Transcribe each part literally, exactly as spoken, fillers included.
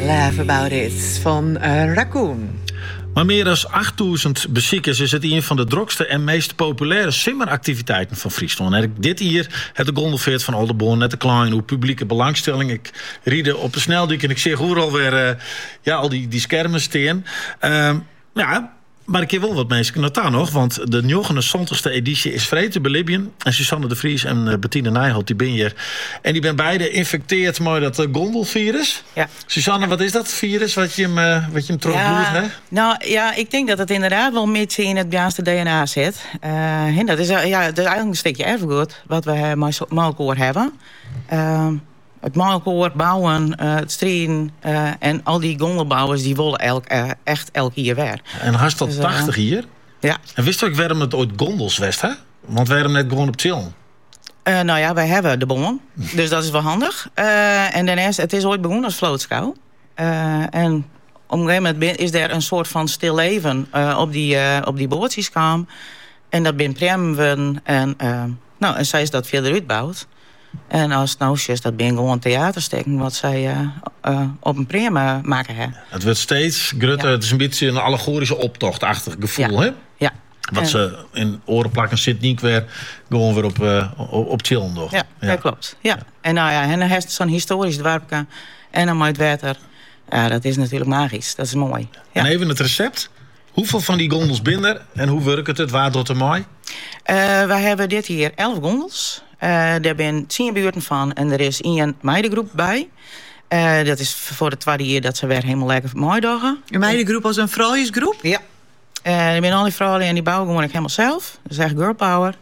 Laugh About It van uh, Raccoon. Maar meer dan achtduizend bezoekers is het een van de drukste en meest populaire simmeractiviteiten van Friesland. En dit hier, het de gondelveert van Oldenborn, net de klein, hoe publieke belangstelling. Ik riede op een snelduik en ik zie hoe er alweer uh, ja, al die, die schermen staan. Uh, ja, maar ik heb wel wat mensen nataan nog, want de negenenzestigste editie is vrij te belibben. En Susanne de Vries en uh, Bettine Nijholt, die ben hier. En die ben beide infecteerd met dat uh, gondelvirus. Ja. Susanne, wat is dat virus wat je hem, uh, wat je hem terugbloedt? Ja, nou ja, ik denk dat het inderdaad wel met in het Biaanse D N A zit. Uh, en dat is, uh, ja, dat is eigenlijk een stukje erfgoed wat we met elkaar hebben. Uh, Het maalkoor, bouwen, uh, het strijden uh, en al die gondelbouwers die willen elk, uh, echt elk jaar weer. En had dat dus, tachtig uh, hier? Ja. En wist u ook waarom het ooit gondels was, hè? Want wij hebben net gewoon op chillen. Uh, nou ja, wij hebben de bommen, dus dat is wel handig. Uh, en daarnaast, het is ooit begonnen als vlootschouw. Uh, en op een gegeven moment is er een soort van stil leven uh, op die, uh, op die bootjes kwam. En dat ben Premwen en, uh, nou, en zij is dat verder uitbouwd. En als nou is dat ben gewoon theaterstekken wat zij uh, uh, op een prima maken. Hè. Het wordt steeds grutter. Ja. Het is een beetje een allegorische optochtachtig gevoel, ja. hè? Ja. Wat en... ze in oren plakken zit niet weer gewoon weer op, uh, op, op chillen nog. Ja, ja, dat klopt. Ja. Ja. En nou ja, en dan heeft zo'n historisch dorpje en dan met water. Ja, dat is natuurlijk magisch. Dat is mooi. Ja. En even het recept. Hoeveel van die gondels binnen en hoe werkt het? Het waar tot de mooi? Uh, wij hebben dit hier elf gondels. Uh, daar zijn tien buurten van en er is een meidengroep bij. Uh, dat is voor de tweede jaar dat ze weer helemaal lekker mooi dagen. Een meidengroep als een vrouwjesgroep? Ja. Uh, er zijn al die vrouwen en die bouwen gewoon helemaal zelf. Dat is echt girl power.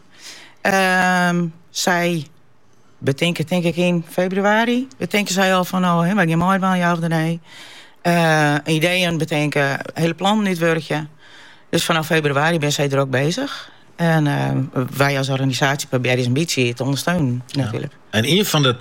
Uh, zij bedenken, denk ik in februari, bedenken zij al van, oh, we gaan mooi van jou of nee. Uh, ideeën bedenken, hele plan niet werkje. Dus vanaf februari ben zij er ook bezig. En uh, wij als organisatie proberen eens een beetje te ondersteunen, natuurlijk. Ja. En een van de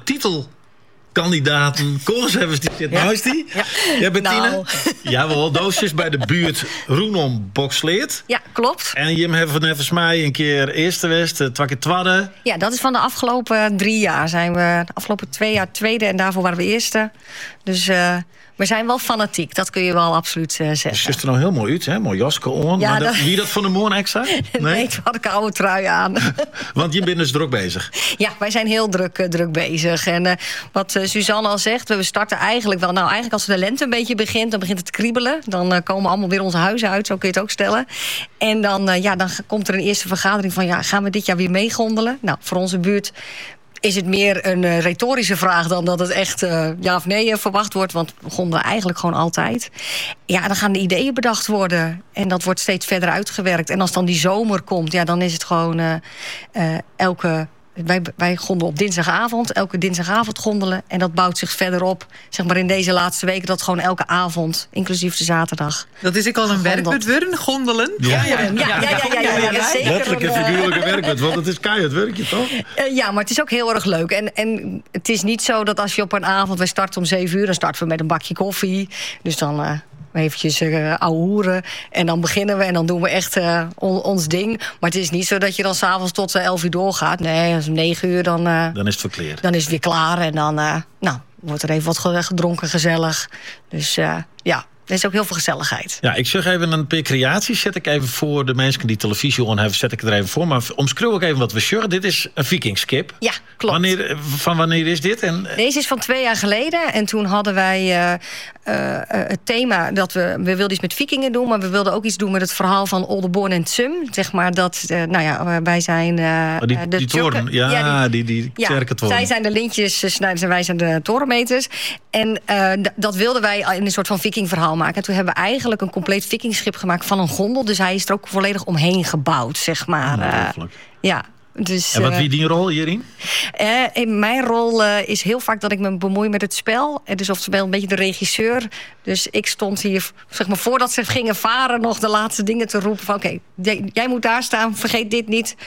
titelkandidaten, koolshebbers, die zit ja. naast die. Ja, ja Bettine? Nou. Jawel, doosjes bij de buurt Roenom Boksleert. Ja, klopt. En je hebben volgens mij een keer eerste west, twee keer tweede. Ja, dat is van de afgelopen drie jaar. Zijn we de afgelopen twee jaar tweede en daarvoor waren we eerste. Dus... Uh, we zijn wel fanatiek, dat kun je wel absoluut uh, zeggen. Het ziet er nou heel mooi uit, hè? Mooi jasje on. Ja, maar dat... dat, wie dat van de morgen extra? Nee, nee ik had een oude trui aan. Want je bent dus druk bezig. Ja, wij zijn heel druk, uh, druk bezig. En uh, wat uh, Suzanne al zegt, we starten eigenlijk wel... Nou, eigenlijk als de lente een beetje begint, dan begint het te kriebelen. Dan uh, komen allemaal weer onze huizen uit, zo kun je het ook stellen. En dan, uh, ja, dan komt er een eerste vergadering van... ja, gaan we dit jaar weer meegondelen? Nou, voor onze buurt... is het meer een uh, retorische vraag dan dat het echt uh, ja of nee uh, verwacht wordt. Want we gondelen eigenlijk gewoon altijd. Ja, dan gaan de ideeën bedacht worden. En dat wordt steeds verder uitgewerkt. En als dan die zomer komt, ja, dan is het gewoon uh, uh, elke... Wij, wij gondelen op dinsdagavond, elke dinsdagavond gondelen. En dat bouwt zich verder op, zeg maar in deze laatste weken... dat gewoon elke avond, inclusief de zaterdag. Dat is ook al een werkwoord worden, gondelen? Ja, ja, ja, ja, ja, ja, ja, ja, ja zeker. Letterlijk en figuurlijke werkwoord, want het is keihard werkje, toch? Uh, ja, maar het is ook heel erg leuk. En, en het is niet zo dat als je op een avond... wij starten om zeven uur, dan starten we met een bakje koffie. Dus dan... Uh, eventjes uh, ouwe hoeren. En dan beginnen we en dan doen we echt uh, on, ons ding. Maar het is niet zo dat je dan s'avonds tot uh, elf uur doorgaat. Nee, als om negen uur dan... Uh, dan is het verkleerd. Dan is het weer klaar en dan uh, nou, wordt er even wat gedronken, gezellig. Dus uh, ja... Er is ook heel veel gezelligheid. Ja, ik zeg even een paar creaties. Zet ik even voor de mensen die televisie on hebben, zet ik er even voor. Maar omschreeuw ik even wat we zeggen. Dit is een vikingskip. Ja, klopt. Wanneer, van wanneer is dit? En, Deze is van twee jaar geleden. En toen hadden wij uh, uh, het thema dat we... We wilden iets met vikingen doen, maar we wilden ook iets doen met het verhaal van Oldenborn en Tsum. Zeg maar dat, uh, nou ja, wij zijn... Uh, oh, die de die toren, ja, ja, die, die, die ja, kerkentoren. Zij zijn de lintjessnijders en wij zijn de torenmeters. En uh, d- dat wilden wij in een soort van vikingverhaal maken. En toen hebben we eigenlijk een compleet vikingschip gemaakt van een gondel. Dus hij is er ook volledig omheen gebouwd, zeg maar. Uh, ja. Dus, en wat uh, wie die rol hierin? Uh, in mijn rol uh, is heel vaak dat ik me bemoei met het spel. En dus oftewel een beetje de regisseur. Dus ik stond hier, zeg maar, voordat ze gingen varen... nog de laatste dingen te roepen van... oké, okay, jij moet daar staan, vergeet dit niet.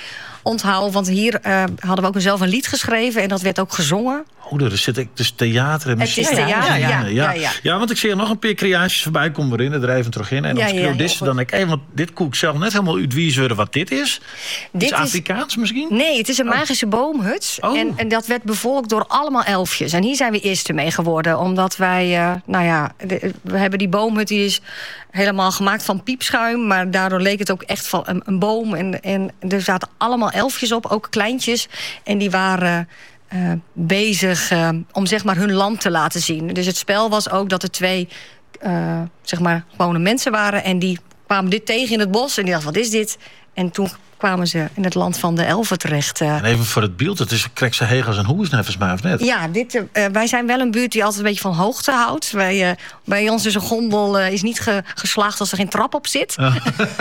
onthouden. Want hier uh, hadden we ook zelf een lied geschreven en dat werd ook gezongen. Oh, er zit ik dus theater en muziek. Het is theater, ja. Ja, ja, ja. ja, ja. ja want ik zie er nog een paar creaties voorbij komen erin. Er even terug in. En ja, als ik ja, dit dan denk ik, hey, want dit koek ik zelf net helemaal uitwijzen wat dit is. Dit is Afrikaans misschien? Nee, het is een magische boomhut. Oh. En, en dat werd bevolkt door allemaal elfjes. En hier zijn we eerste mee geworden. Omdat wij, uh, nou ja, de, we hebben die boomhut, die is helemaal gemaakt van piepschuim. Maar daardoor leek het ook echt van een, een boom. En, en er zaten allemaal elfjes op, ook kleintjes. En die waren uh, bezig uh, om zeg maar hun land te laten zien. Dus het spel was ook dat er twee uh, zeg maar gewone mensen waren. En die kwamen dit tegen in het bos. En die dachten, wat is dit? En toen kwamen ze in het land van de elfen terecht. Uh. En even voor het beeld, het is Krekse Hegels en Hoes, volgens mij, of net? Ja, dit, uh, wij zijn wel een buurt die altijd een beetje van hoogte houdt. Wij, uh, bij ons is een gondel uh, is niet ge, geslaagd als er geen trap op zit. Ja.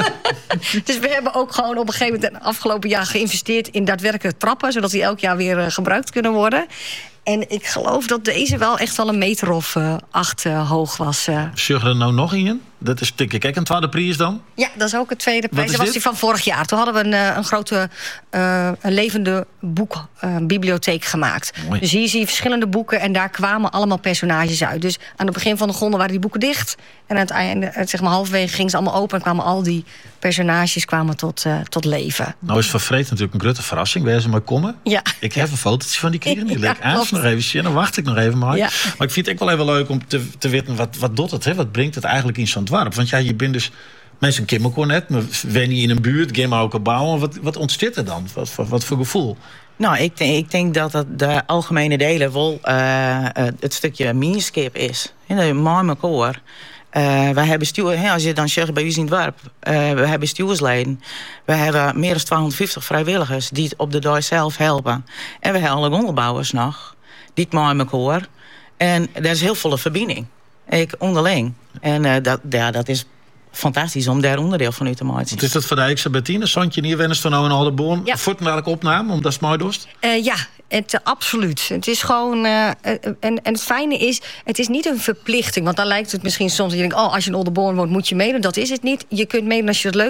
Dus we hebben ook gewoon op een gegeven moment afgelopen jaar geïnvesteerd in daadwerkelijke trappen, zodat die elk jaar weer uh, gebruikt kunnen worden. En ik geloof dat deze wel echt wel een meter of uh, acht uh, hoog was. Uh. Zug er nou nog in? Dat is tikje. Kijk, een tweede prijs dan? Ja, dat is ook het tweede prijs. Dat was die van vorig jaar. Toen hadden we een, een grote uh, een levende boekbibliotheek uh, gemaakt. Mooi. Dus hier zie je verschillende boeken en daar kwamen allemaal personages uit. Dus aan het begin van de gondel waren die boeken dicht. En aan het einde, zeg maar halverwege, gingen ze allemaal open en kwamen al die personages kwamen tot, uh, tot leven. Nou is van Vreed natuurlijk een grote verrassing. Waar ze maar komen. Ja. Ik heb een fotootje van die kregen. Die leek aan. Nog even zien. Dan wacht ik nog even maar. Ja. Maar ik vind het ook wel even leuk om te, te weten wat, wat doet het, hè? Wat brengt het eigenlijk in zo'n dorp? Want ja, je bent dus mensen kennen elkaar net, maar wen je in een buurt, gaan maar ook bouwen. Wat, wat ontstaat er dan? Wat, wat, wat voor gevoel? Nou, ik denk, ik denk dat het de algemene delen wel uh, het stukje minskip is. Mooi elkaar. Uh, wij hebben stuur, als je dan zegt bij u in het dorp, uh, we hebben stuursleden. We hebben meer dan tweehonderdvijftig vrijwilligers die het op de dag zelf helpen. En we hebben alle gondelbouwers nog, die mooi elkaar. En er is heel veel verbinding. Ik onderling. En uh, dat, ja, dat is fantastisch om daar onderdeel van u te maken. Wat is dat voor de Eikse Bettine? Sontje hier wennis van nou een Alderboorn. Ja. Voort naar welke opname, omdat het mooi dorst? Uh, ja, het, uh, absoluut. Het is gewoon. Uh, uh, en, en het fijne is, het is niet een verplichting. Want dan lijkt het misschien soms dat je denkt, oh, als je in Alderboorn woont, moet je meedoen. Dat is het niet. Je kunt meedoen als je het leuk